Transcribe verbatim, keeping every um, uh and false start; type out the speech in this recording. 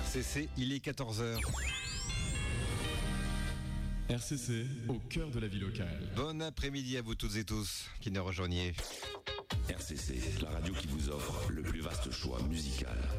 C C, il est quatorze heures. R C C, au cœur de la vie locale. Bon après-midi à vous toutes et tous qui nous rejoignez. R C C, la radio qui vous offre le plus vaste choix musical.